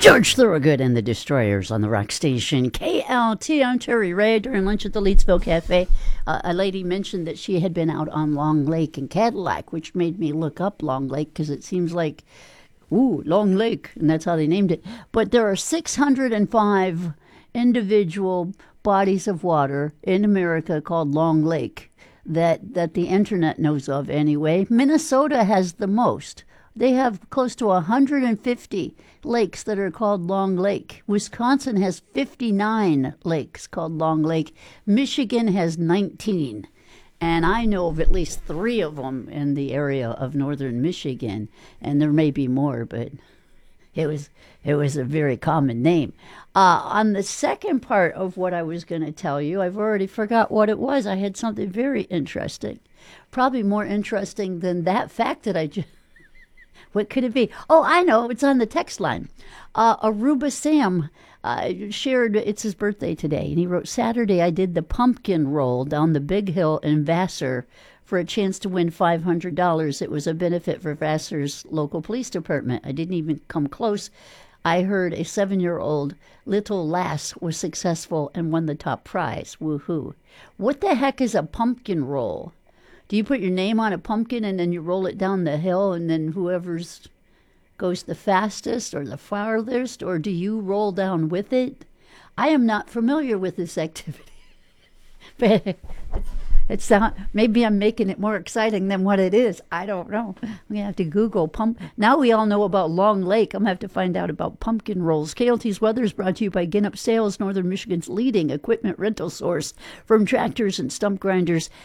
George Thorogood and the Destroyers on the rock station KLT. I'm Terry Ray. During lunch at the Leedsville Cafe, a lady mentioned that she had been out on Long Lake in Cadillac, which made me look up Long Lake because it seems like, ooh, Long Lake, and that's how they named it. But there are 605 individual bodies of water in America called Long Lake that the internet knows of anyway. Minnesota has the most. They have close to 150 lakes that are called Long Lake. Wisconsin has 59 lakes called Long Lake. Michigan has 19. And I know of at least 3 of them in the area of northern Michigan. And there may be more, but it was a very common name. On the second part of what I was going to tell you, I've already forgot what it was. I had something very interesting. Probably more interesting than that fact that I just... What could it be? Oh, I know. It's on the text line. Aruba Sam shared, it's his birthday today, and he wrote, Saturday I did the pumpkin roll down the big hill in Vassar for a chance to win $500. It was a benefit for Vassar's local police department. I didn't even come close. I heard a 7-year-old little lass was successful and won the top prize. Woohoo. What the heck is a pumpkin roll? Do you put your name on a pumpkin and then you roll it down the hill and then whoever's goes the fastest or the farthest, or do you roll down with it? I am not familiar with this activity. But maybe I'm making it more exciting than what it is. I don't know. I'm going to have to Google Now we all know about Long Lake. I'm going to have to find out about pumpkin rolls. KLT's weather is brought to you by Ginup Sales, Northern Michigan's leading equipment rental source. From tractors and stump grinders